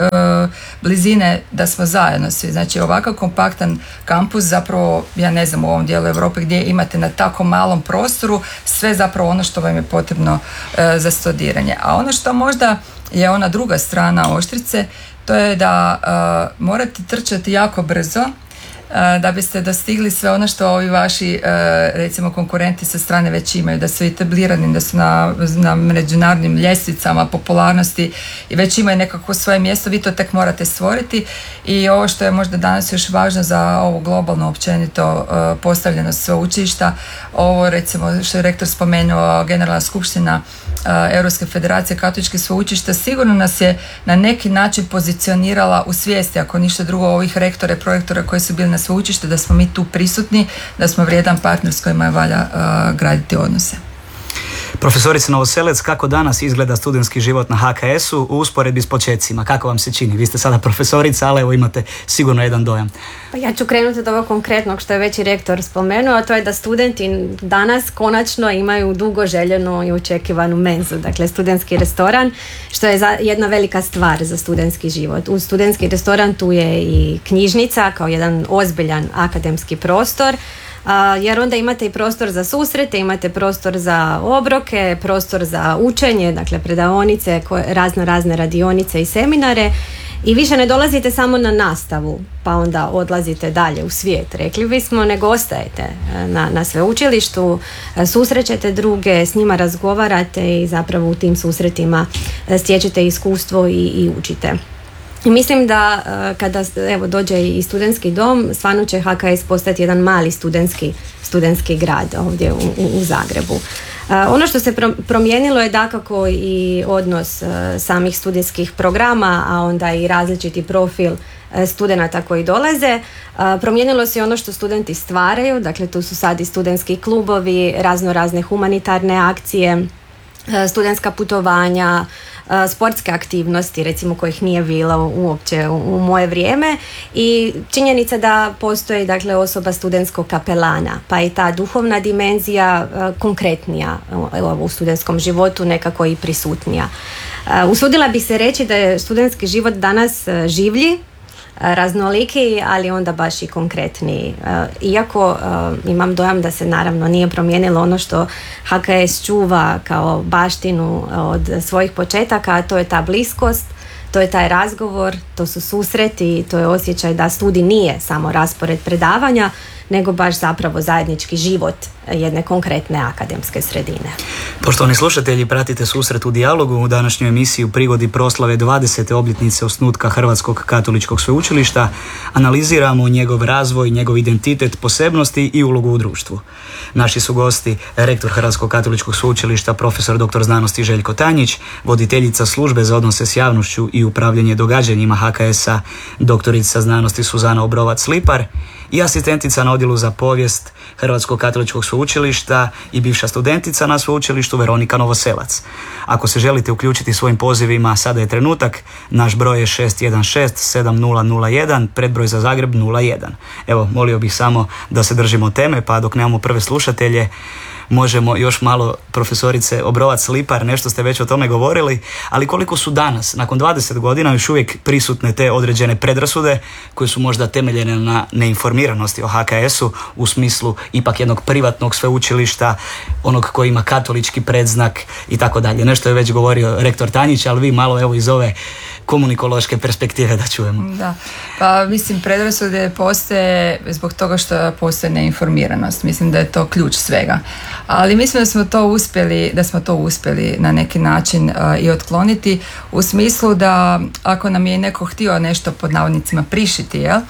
blizine da smo zajedno svi. Znači, ovakav kompaktan kampus, zapravo, ja ne znam, u ovom dijelu Europe gdje imate na tako malom prostoru sve zapravo ono što vam je potrebno uh, za studiranje. A ono što možda je ona druga strana oštrice, to je da uh, morate trčati jako brzo da biste dostigli sve ono što ovi vaši, recimo, konkurenti sa strane već imaju, da su etablirani, da su na, na međunarodnim ljestvicama popularnosti i već imaju nekako svoje mjesto. Vi to tek morate stvoriti. I ovo što je možda danas još važno za ovu globalno općenito postavljenost sveučilišta, ovo, recimo, što je rektor spomenuo, Generalna skupština Europske federacije katoličkih sveučilišta, sigurno nas je na neki način pozicionirala u svijesti, ako ništa drugo, ovih rektora i prorektora koji su bili na sveučilištu, da smo mi tu prisutni, da smo vrijedan partner s kojima je valja uh, graditi odnose. Profesorica Novoselec, kako danas izgleda studentski život na H K S-u u usporedbi s počecima? Kako vam se čini? Vi ste sada profesorica, ali evo imate sigurno jedan dojam. Pa ja ću krenuti od ovog konkretnog što je već i rektor spomenuo, a to je da studenti danas konačno imaju dugo željenu i očekivanu menzu, dakle studentski restoran, što je jedna velika stvar za studentski život. Uz studentski restoran tu je i knjižnica kao jedan ozbiljan akademski prostor, jer onda imate i prostor za susrete, imate prostor za obroke, prostor za učenje, dakle predaonice, razno razne radionice i seminare, i više ne dolazite samo na nastavu pa onda odlazite dalje u svijet, rekli bismo, nego ostajete na, na sveučilištu, susrećete druge, s njima razgovarate i zapravo u tim susretima stječete iskustvo i, i učite. I mislim da kada evo dođe i studentski dom, stvarno će H K S postati jedan mali studentski, studentski grad ovdje u, u Zagrebu. Uh, ono što se promijenilo je dakako i odnos uh, samih studijskih programa, a onda i različiti profil uh, studenata koji dolaze. Uh, promijenilo se i ono što studenti stvaraju, dakle tu su sad i studentski klubovi, razno razne humanitarne akcije, uh, studentska putovanja, sportske aktivnosti, recimo kojih nije bilo uopće u, u moje vrijeme, i činjenica da postoji, dakle, osoba studentskog kapelana, pa i ta duhovna dimenzija uh, konkretnija uh, u studentskom životu, nekako i prisutnija. Uh, usudila bih se reći da je studentski život danas uh, življi, raznoliki, ali onda baš i konkretniji. Iako uh, imam dojam da se naravno nije promijenilo ono što H K S čuva kao baštinu od svojih početaka, a to je ta bliskost, To je taj razgovor, to su susreti, to je osjećaj da studij nije samo raspored predavanja, nego baš zapravo zajednički život jedne konkretne akademske sredine. Poštovani slušatelji, pratite Susret u dijalogu. U današnjoj emisiji u prigodi proslave dvadesete obljetnice osnutka Hrvatskog katoličkog sveučilišta analiziramo njegov razvoj, njegov identitet, posebnosti i ulogu u društvu. Naši su gosti rektor Hrvatskog katoličkog sveučilišta, profesor doktor znanosti Željko Tanjić, voditeljica službe za odnose s javnošću i upravljanje događanjima H K S-a, doktorica znanosti Suzana Obrovac-Lipar i asistentica na odjelu za povijest Hrvatskog katoličkog sveučilišta i bivša studentica na sveučilištu Veronika Novoselac. Ako se želite uključiti svojim pozivima, sada je trenutak. Naš broj je šest jedan šest sedam nula nula jedan, predbroj za Zagreb nula jedan. Evo, molio bih samo da se držimo teme, pa dok nemamo prve slušatelje, možemo još malo, profesorice Obrovac-Lipar, nešto ste već o tome govorili, ali koliko su danas, nakon dvadeset godina, još uvijek prisutne te određene predrasude koje su možda temeljene na neinformiranosti o H K S-u u smislu ipak jednog privatnog sveučilišta, onog koji ima katolički predznak i tako dalje. Nešto je već govorio rektor Tanjić, ali vi malo evo iz ove komunikološke perspektive da čujemo. Da, pa mislim predrasude postoje zbog toga što postoje neinformiranost. Mislim da je to ključ svega. Ali mislim da smo to uspjeli, da smo to uspjeli na neki način uh, i otkloniti u smislu da ako nam je neko htio nešto pod navodnicima prišiti, jel?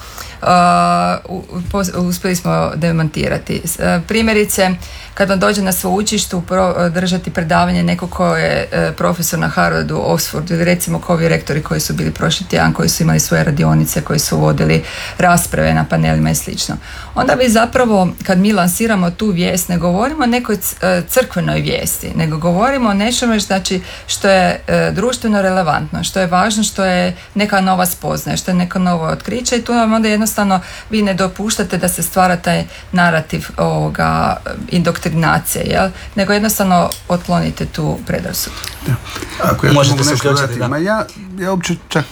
Uh, uspjeli smo demantirati. Uh, primjerice, kad vam dođe na sveučilištu držati predavanje neko ko je uh, profesor na Harvardu, Oxfordu ili recimo ko ovi rektori koji su bili prošli tjedan, koji su imali svoje radionice, koji su vodili rasprave na panelima i slično. Onda vi zapravo, kad mi lansiramo tu vijest, ne govorimo o nekoj crkvenoj vijesti, nego govorimo o nečemu znači, što je uh, društveno relevantno, što je važno, što je neka nova spoznaja, što je neko novo otkriće i tu vam onda jednostavno vi ne dopuštate da se stvara taj narativ ovoga indoktrinacije, jel? Nego jednostavno otklonite tu predrasudu. Da. Ako ja možete se uključiti, da. Ma ja, ja uopće čak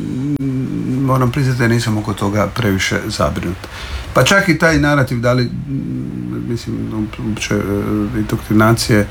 moram priznati da nisam oko toga previše zabrinut. Pa čak i taj narativ, da li, mislim, uopće indoktrinacije,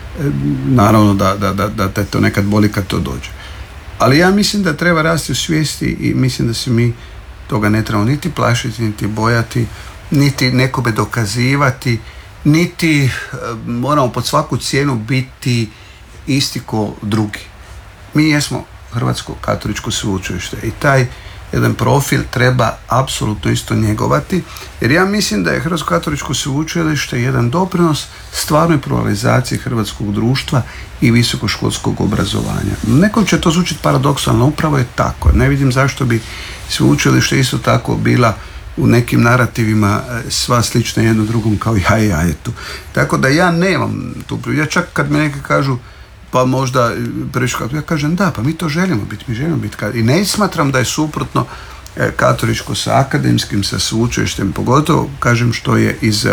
naravno da, da, da, da te to nekad boli kad to dođe. Ali ja mislim da treba rasti u svijesti i mislim da se mi toga ne trebamo niti plašiti, niti bojati, niti nekome dokazivati, niti moramo pod svaku cijenu biti isti ko drugi. Mi jesmo Hrvatsko katoličko sveučilište i taj jedan profil treba apsolutno isto njegovati, jer ja mislim da je Hrvatsko katoličko sveučilište jedan doprinos stvarnoj pluralizaciji hrvatskog društva i visokoškolskog obrazovanja. Nekom će to zvučiti paradoksalno, upravo je tako. Ne vidim zašto bi sveučilište isto tako bila u nekim narativima sva slična jedno drugom kao ja i jajetu. Tako da ja nemam tu, ja čak kad me neki kažu pa možda previše, ja kažem da, pa mi to želimo biti, mi želimo biti i ne smatram da je suprotno katoličko sa akademskim, sa sveučilištem, pogotovo kažem što je iz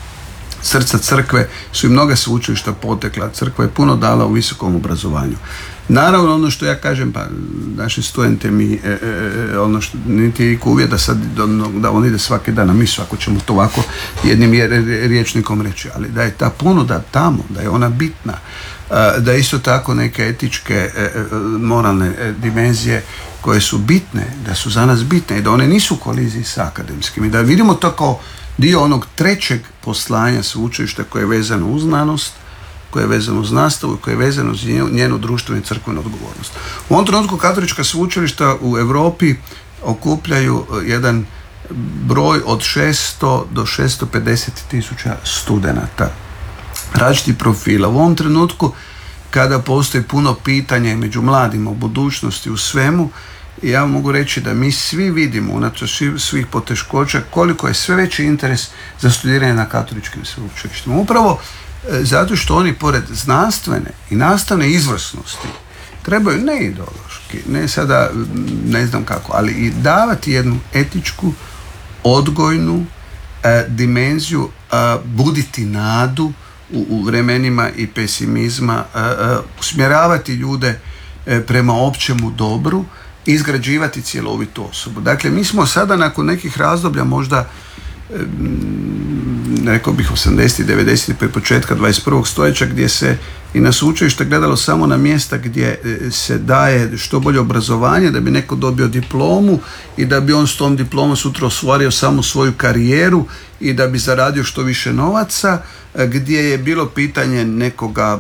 srca crkve su i mnoga sveučilišta potekla, crkva je puno dala u visokom obrazovanju. Naravno, ono što ja kažem, pa naši studente mi, e, e, ono što niti uvjet da sad da on ide svaki dan, a mi svako ćemo to ovako jednim rječnikom reći, ali da je ta ponuda tamo, da je ona bitna, da isto tako neke etičke, moralne dimenzije koje su bitne, da su za nas bitne i da one nisu u koliziji sa akademskim i da vidimo to kao dio onog trećeg poslanja sveučilišta koje je vezano uz znanost, koje je vezano uz nastavu, koje je vezano uz njenu društvenu i crkvenu odgovornost. U ovom trenutku katolička sveučilišta u Europi okupljaju jedan broj od šesto do šesto pedeset tisuća studenata različitih profila. U ovom trenutku kada postoji puno pitanja među mladima o budućnosti, u svemu, ja mogu reći da mi svi vidimo unatoč svih poteškoća koliko je sve veći interes za studiranje na katoličkim sveučilištima. Upravo zato što oni pored znanstvene i nastavne izvrsnosti trebaju ne ideološki, ne sada ne znam kako, ali i davati jednu etičku, odgojnu eh, dimenziju, eh, buditi nadu u, u vremenima i pesimizma, eh, eh, usmjeravati ljude eh, prema općemu dobru, izgrađivati cjelovitu osobu. Dakle, mi smo sada nakon nekih razdoblja možda rekao bih osamdesetih, devedesetih pa i početka dvadeset prvog stoljeća, gdje se i na sveučilište gledalo samo na mjesta gdje se daje što bolje obrazovanje, da bi neko dobio diplomu i da bi on s tom diplomom sutra ostvario samo svoju karijeru i da bi zaradio što više novaca, gdje je bilo pitanje nekoga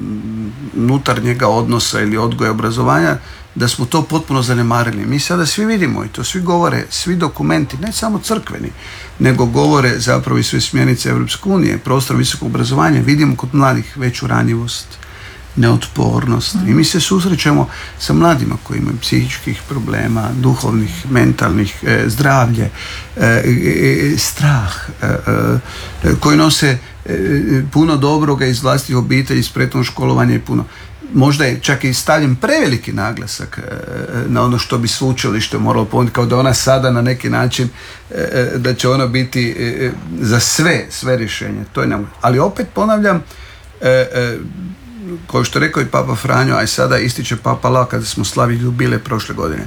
unutarnjega odnosa ili odgoja obrazovanja, da smo to potpuno zanemarili. Mi sada svi vidimo i to svi govore, svi dokumenti, ne samo crkveni, nego govore zapravo i sve smjernice Europske unije, prostor visokog obrazovanja, vidimo kod mladih veću ranjivost, neotpornost. I mi se susrećemo sa mladima koji imaju psihičkih problema, duhovnih, mentalnih, e, zdravlje, e, e, strah, e, e, koji nose e, puno dobroga iz vlastitih obitelji, iz prethodnog školovanja i puno. Možda je čak i stavljen preveliki naglasak e, na ono što bi sveučilište moralo ponuditi, kao da ona sada na neki način e, da će ona biti e, za sve, sve rješenje. To je nemoguće. Ali opet ponavljam, e, e, kao što rekao i Papa Franjo, a i sada ističe Papa Leo kada smo slavili jubile prošle godine.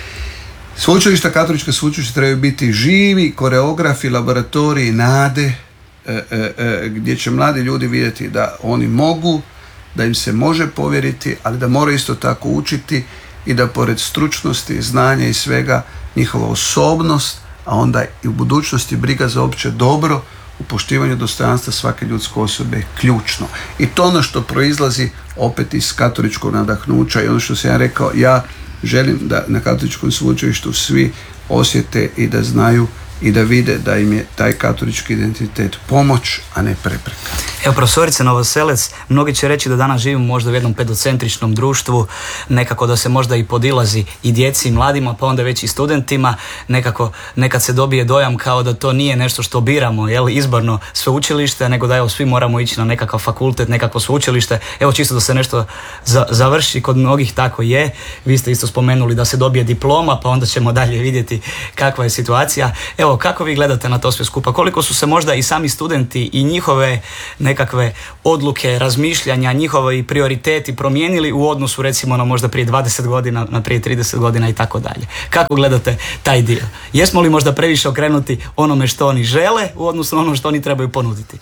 Sveučilišta, katolička sveučilišta trebaju biti živi koreografi, laboratoriji nade, e, e, e, gdje će mladi ljudi vidjeti da oni mogu, da im se može povjeriti, ali da moraju isto tako učiti i da pored stručnosti, znanja i svega, njihova osobnost, a onda i u budućnosti briga za opće dobro, u poštivanju dostojanstva svake ljudske osobe je ključno. I to ono što proizlazi opet iz katoličkog nadahnuća i ono što sam ja rekao, ja želim da na katoličkom sveučilištu svi osjete i da znaju i da vide da im je taj katolički identitet pomoć, a ne prepreka. Evo, profesorice Novoselec, mnogi će reći da danas živimo možda u jednom pedocentričnom društvu, nekako da se možda i podilazi i djeci i mladima, pa onda već i studentima, nekako nekad se dobije dojam kao da to nije nešto što biramo, jel, izborno sveučilište, nego da evo svi moramo ići na nekakav fakultet, nekakvo sveučilište. Evo, čisto da se nešto za, završi, kod mnogih tako je. Vi ste isto spomenuli da se dobije diploma, pa onda ćemo dalje vidjeti kakva je situacija. Evo, kako vi gledate na to sve skupa? Koliko su se možda i sami studenti i njihove nekakve odluke, razmišljanja, njihovi prioriteti promijenili u odnosu recimo na možda prije dvadeset godina, na prije trideset godina i tako dalje? Kako gledate taj dio? Jesmo li možda previše okrenuti onome što oni žele u odnosu na ono što oni trebaju ponuditi?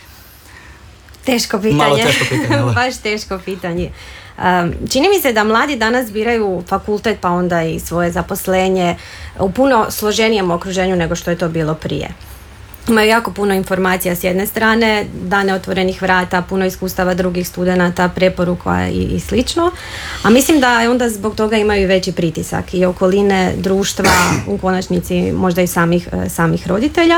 Teško pitanje. Malo teško pitanje, ali. Baš teško pitanje. Um, čini mi se da mladi danas biraju fakultet pa onda i svoje zaposlenje u puno složenijem okruženju nego što je to bilo prije. Imaju jako puno informacija s jedne strane, dane otvorenih vrata, puno iskustava drugih studenata, preporuka i, i slično. A mislim da onda zbog toga imaju i veći pritisak i okoline, društva, u konačnici možda i samih, samih roditelja.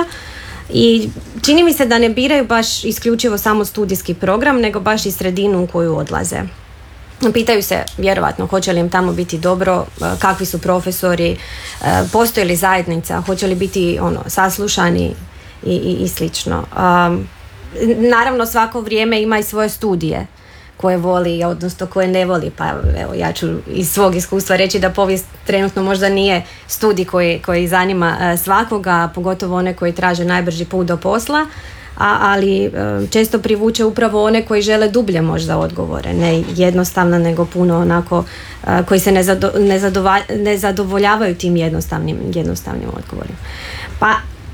I čini mi se da ne biraju baš isključivo samo studijski program, nego baš i sredinu u koju odlaze. Pitaju se vjerovatno hoće li im tamo biti dobro, kakvi su profesori, postoji li zajednica, hoće li biti ono, saslušani i, i, i slično. Um, naravno svako vrijeme ima i svoje studije koje voli, odnosno koje ne voli, pa evo ja ću iz svog iskustva reći da povijest trenutno možda nije studij koji, koji zanima svakoga, pogotovo one koji traže najbrži put do posla, a, ali često privuče upravo one koji žele dublje možda odgovore, ne jednostavno nego puno onako koji se ne, zado, ne, zadova, ne zadovoljavaju tim jednostavnim, jednostavnim odgovorima. Pa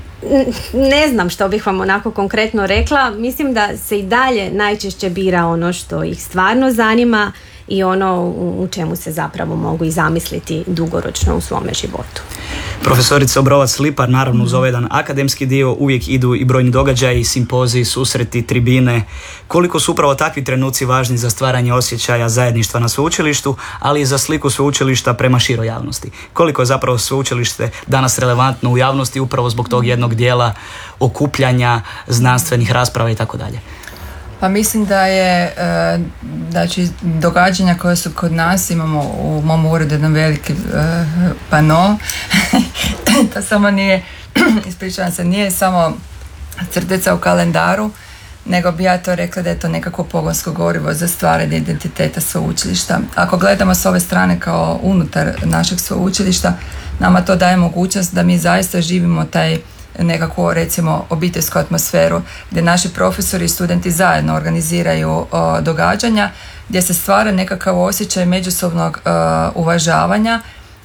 ne znam što bih vam onako konkretno rekla, mislim da se i dalje najčešće bira ono što ih stvarno zanima i ono u čemu se zapravo mogu i zamisliti dugoročno u svome životu. Profesorica Obrovac-Lipar, naravno uz ovaj jedan akademski dio uvijek idu i brojni događaji, simpoziji, susreti, tribine. Koliko su upravo takvi trenuci važni za stvaranje osjećaja zajedništva na sveučilištu, ali i za sliku sveučilišta prema široj javnosti? Koliko je zapravo sveučilište danas relevantno u javnosti upravo zbog tog jednog dijela okupljanja, znanstvenih rasprava i tako dalje? Pa mislim da je, znači događanja koja su kod nas, imamo u mom uredu jedan veliki uh, pano, to samo nije, ispričavam se, nije samo crtica u kalendaru, nego bi ja to rekla da je to nekako pogonsko gorivo za stvaranje identiteta sveučilišta. Ako gledamo s ove strane kao unutar našeg sveučilišta, nama to daje mogućnost da mi zaista živimo taj nekako recimo obiteljsku atmosferu gdje naši profesori i studenti zajedno organiziraju o, događanja gdje se stvara nekakav osjećaj međusobnog o, uvažavanja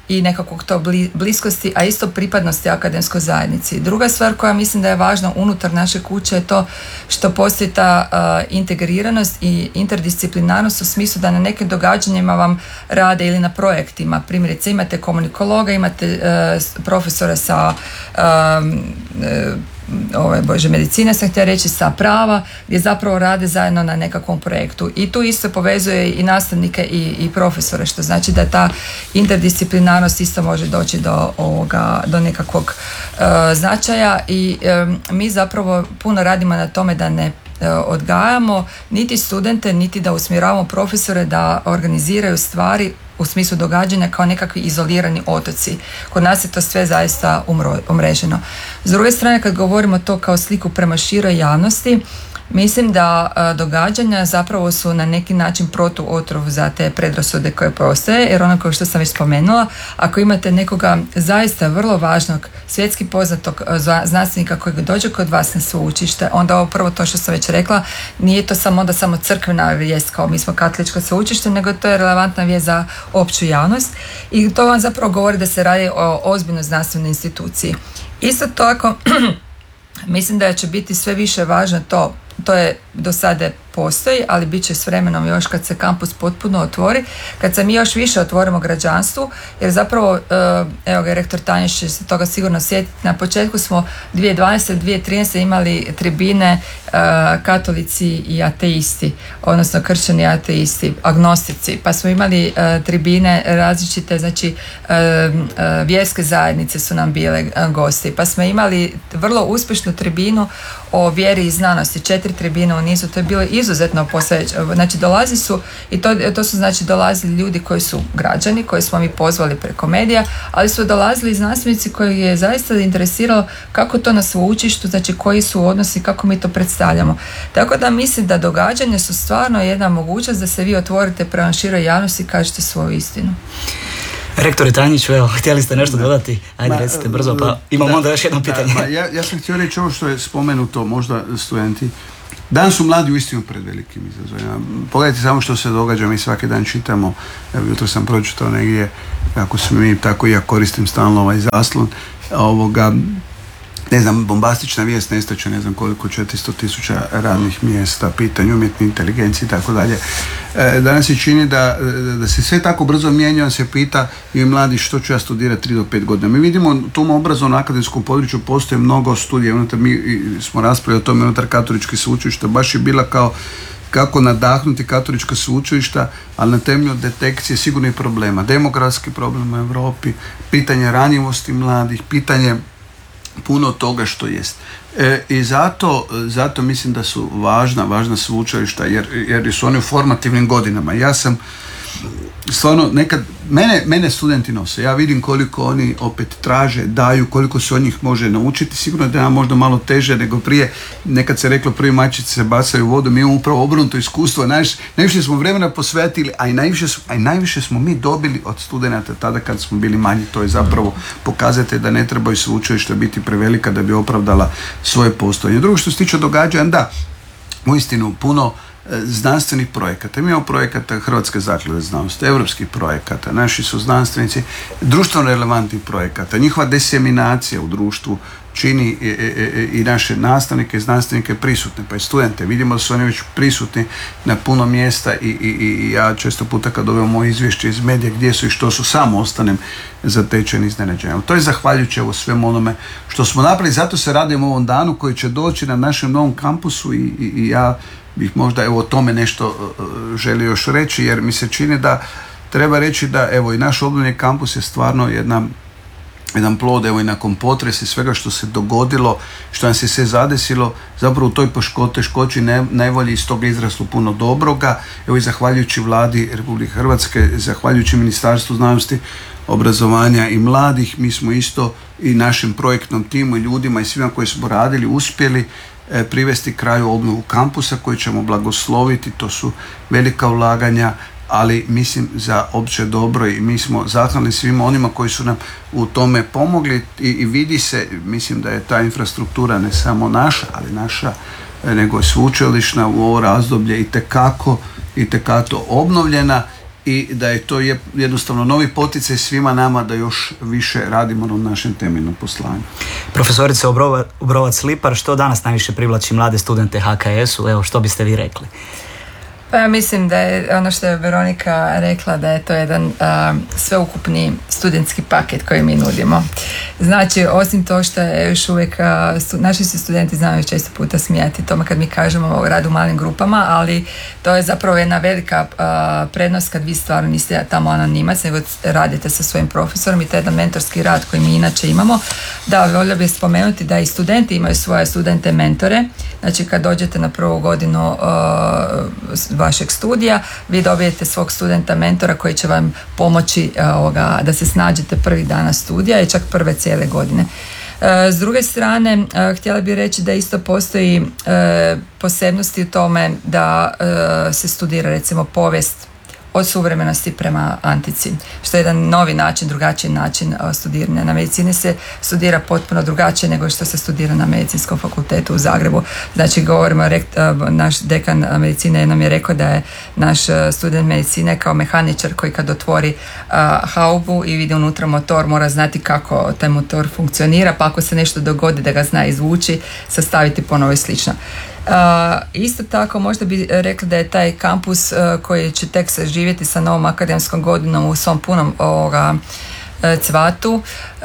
i nekakvog to bliskosti, a isto pripadnosti akademskoj zajednici. Druga stvar koja mislim da je važna unutar naše kuće je to što postoji ta uh, integriranost i interdisciplinarnost u smislu da na nekim događanjima vam rade ili na projektima. Primjerice imate komunikologa, imate uh, profesora sa um, uh, Ove, bože, medicine sam htjela reći, sa prava, gdje zapravo rade zajedno na nekakvom projektu i tu isto povezuje i nastavnike i, i profesore, što znači da ta interdisciplinarnost isto može doći do, ovoga, do nekakvog uh, značaja i um, mi zapravo puno radimo na tome da ne odgajamo niti studente, niti da usmjeravamo profesore da organiziraju stvari u smislu događanja kao nekakvi izolirani otoci. Kod nas je to sve zaista umro, umreženo. S druge strane, kad govorimo to kao sliku prema široj javnosti, mislim da a, događanja zapravo su na neki način protuotrov za te predrasude koje postoje, jer ono kao što sam već spomenula, ako imate nekoga zaista vrlo važnog, svjetski poznatog a, znanstvenika koji dođe kod vas na sveučilište, onda ovo prvo to što sam već rekla, nije to samo onda samo crkvena vijest kao mi smo katoličko sveučilište, nego to je relevantna vijest za opću javnost i to vam zapravo govori da se radi o ozbiljnoj znanstvenoj instituciji. Isto tako, mislim da će biti sve više važno to, to je do sada postoji, ali bit će s vremenom još kad se kampus potpuno otvori, kad se mi još više otvorimo građanstvu, jer zapravo, evo ga, rektor Tanješ će se toga sigurno sjetiti, na početku smo dvije tisuće dvanaeste dvije tisuće trinaeste imali tribine katolici i ateisti, odnosno kršćani ateisti, agnostici, pa smo imali tribine različite, znači vjerske zajednice su nam bile gosti, pa smo imali vrlo uspješnu tribinu o vjeri i znanosti, četiri tribine u nizu, to je bilo izuzetno posvećeno, znači dolazi su i to, to su znači dolazili ljudi koji su građani, koji smo mi pozvali preko medija, ali su dolazili i znanstvenici koji je zaista interesiralo kako to na sveučilištu, znači koji su odnosi, kako mi to predstavljamo. Tako da mislim da događanja su stvarno jedna mogućnost da se vi otvorite prema široj javnosti i kažete svoju istinu. Rektore Tanjiću, evo, htjeli ste nešto dodati? Ajde, ma, recite brzo, pa imamo onda još jedno pitanje. Da, ja, ja sam htio reći ovo što je spomenuto, možda studenti. Danas su mladi uistinu pred velikim izazovima. Pogledajte samo što se događa, mi svaki dan čitamo, evo jutro sam pročitao negdje, kako smo mi, tako i ja koristim stalno ovaj zaslon, ovoga, ne znam, bombastična vijest, nestaće ne znam koliko, četiristo tisuća radnih mjesta, pitanje umjetne inteligencije i tako dalje. Danas se čini da, da se sve tako brzo mijenja, on se pita i mladi što ću ja studirati tri do pet godina. Mi vidimo u tom obrazovnom akademskom području postoje mnogo studija, unutar, mi smo raspravili o tome unutar katoličkih sveučilišta, baš je bila kao kako nadahnuti katolička sveučilišta, ali na temelju detekcije sigurnih problema, demografski problem u Europi, pitanje ranjivosti mladih, pitanje puno toga što jest. E, I zato, zato mislim da su važna, važna sveučilišta jer, jer su oni u formativnim godinama. Ja sam stvarno nekad, mene, mene studenti nose, ja vidim koliko oni opet traže, daju, koliko se od njih može naučiti, sigurno da je možda malo teže nego prije, nekad se reklo prvi mačići se bacaju u vodu, mi imamo upravo obrnuto iskustvo, Naš, najviše smo vremena posvetili, a i, najviše, a i najviše smo mi dobili od studenata tada kad smo bili manji, to je zapravo pokazatelj da ne trebaju sveučilišta biti prevelika da bi opravdala svoje postojanje. Drugo što se tiče događanja, da, uistinu puno znanstvenih projekata. Mi imamo projekata Hrvatske zaklade znanosti, europskih projekata, naši su znanstvenici, društveno relevantnih projekata, njihova diseminacija u društvu čini i, i, i naše nastavnike i znanstvenike prisutne, pa i studente. Vidimo da su oni već prisutni na puno mjesta i, i, i ja često puta kad dobijem moje izvješće iz medija gdje su i što su, samo ostanem zatečen iznenađenjem. To je zahvaljujući evo svemu onome što smo napravili, zato se radimo u ovom danu koji će doći na našem novom kampusu i, i, i ja bih možda evo o tome nešto uh, želio još reći, jer mi se čini da treba reći da evo i naš obnovljeni kampus je stvarno jedna, jedan plod, evo i nakon potresa i svega što se dogodilo, što nam se sve zadesilo, zapravo u toj teškoći ne, najbolje iz toga izraslo puno dobroga. Evo i zahvaljujući Vladi Republike Hrvatske, zahvaljujući Ministarstvu znanosti, obrazovanja i mladih, mi smo isto i našem projektnom timu i ljudima i svima koji smo radili uspjeli privesti kraju obnovu kampusa koji ćemo blagosloviti, to su velika ulaganja, ali mislim za opće dobro i mi smo zahvalni svima onima koji su nam u tome pomogli i, i vidi se, mislim da je ta infrastruktura ne samo naša, ali naša, nego je sveučilišna u ovo razdoblje itekako, itekako obnovljena i da je to je jednostavno novi poticaj svima nama da još više radimo na našem temeljnom poslanju. Profesorice Obrovac-Lipar, što danas najviše privlači mlade studente H K S-u? Evo, što biste vi rekli? Pa ja mislim da je ono što je Veronika rekla, da je to jedan uh, sveukupni studentski paket koji mi nudimo. Znači, osim to što je još uvijek, uh, stu, naši se studenti znaju često puta smijati tome kad mi kažemo o radu u malim grupama, ali to je zapravo jedna velika uh, prednost kad vi stvarno niste tamo anonimac, nego radite sa svojim profesorom, i to je jedan mentorski rad koji mi inače imamo. Da, voljela bih spomenuti da i studenti imaju svoje studente mentore. Znači, kad dođete na prvu godinu uh, vašeg studija, vi dobijete svog studenta mentora koji će vam pomoći uh, ovoga, da se snađete prvih dana studija i čak prve cijele godine. Uh, s druge strane, uh, htjela bih reći da isto postoji uh, posebnosti u tome da uh, se studira recimo povijest od suvremenosti prema antici, što je jedan novi način, drugačiji način studiranja. Na medicini se studira potpuno drugačije nego što se studira na Medicinskom fakultetu u Zagrebu. Znači, govorimo, naš dekan medicine nam je rekao da je naš student medicine kao mehaničar koji kad otvori haubu i vidi unutra motor, mora znati kako taj motor funkcionira, pa ako se nešto dogodi da ga zna izvući, sastaviti ponovo i slično. Uh, isto tako možda bi rekla da je taj kampus uh, koji će tek saživjeti sa novom akademskom godinom u svom punom ovoga uh, cvatu, uh,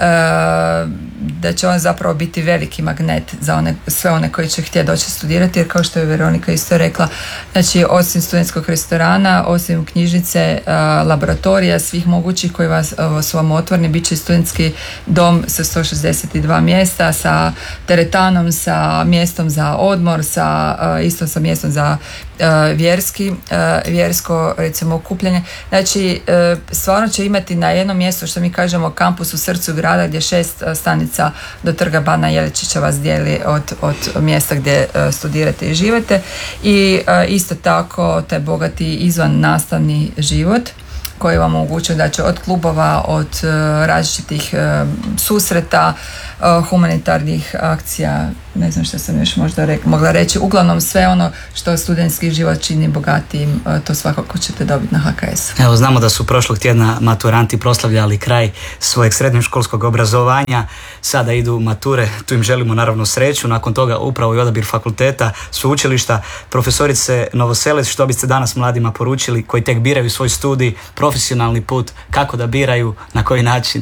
da će on zapravo biti veliki magnet za one, sve one koji će htjeti doći studirati, jer kao što je Veronika isto rekla, znači osim studentskog restorana, osim knjižnice, uh, laboratorija, svih mogućih koji vas, uh, su vam otvoreni, bit će studentski dom sa sto šezdeset dva mjesta, sa teretanom, sa mjestom za odmor, sa, uh, isto sa mjestom za uh, vjerski, uh, vjersko recimo okupljanje. Znači, uh, stvarno će imati na jednom mjestu, što mi kažemo, kampus u srcu grada, gdje šest uh, stanica do trga Bana Jelačića vas dijeli od, od mjesta gdje uh, studirate i živete, i uh, isto tako taj bogati izvan nastavni život koji vam omogućuje da će od klubova, od uh, različitih uh, susreta, uh, humanitarnih akcija, ne znam što sam još možda rek- mogla reći, uglavnom sve ono što studentski život čini bogatijim, uh, to svakako ćete dobiti na H K S. Evo, znamo da su prošlog tjedna maturanti proslavljali kraj svojeg srednjoškolskog obrazovanja, sada idu mature, tu im želimo naravno sreću, nakon toga upravo i odabir fakulteta, sveučilišta. Profesorice Novoselec, što biste danas mladima poručili koji tek biraju svoj studij, profesionalni put, kako da biraju, na koji način?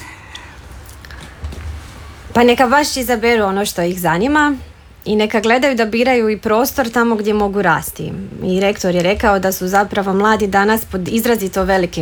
Pa neka baš izaberu ono što ih zanima i neka gledaju da biraju i prostor tamo gdje mogu rasti. I rektor je rekao da su zapravo mladi danas pod izrazito velikim